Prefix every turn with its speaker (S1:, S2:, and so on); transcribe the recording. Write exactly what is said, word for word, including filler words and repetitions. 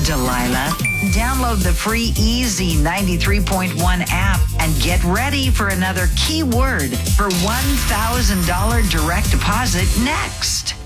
S1: Delilah. Download the free Easy ninety-three point one app and get ready for another keyword for one thousand dollars direct deposit next.